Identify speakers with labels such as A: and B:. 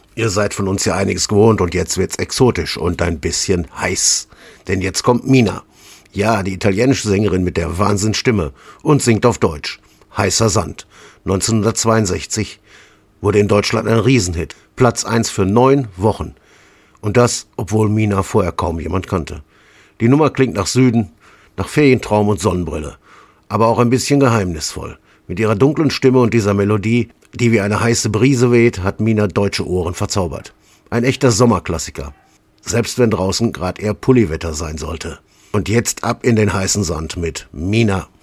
A: Ihr seid von uns ja einiges gewohnt und jetzt wird's exotisch und ein bisschen heiß. Denn jetzt kommt Mina. Ja, die italienische Sängerin mit der Wahnsinnsstimme und singt auf Deutsch. Heißer Sand. 1962 wurde in Deutschland ein Riesenhit. Platz 1 für 9 Wochen. Und das, obwohl Mina vorher kaum jemand kannte. Die Nummer klingt nach Süden, nach Ferientraum und Sonnenbrille. Aber auch ein bisschen geheimnisvoll. Mit ihrer dunklen Stimme und dieser Melodie, die wie eine heiße Brise weht, hat Mina deutsche Ohren verzaubert. Ein echter Sommerklassiker. Selbst wenn draußen gerade eher Pulliwetter sein sollte. Und jetzt ab in den heißen Sand mit Mina.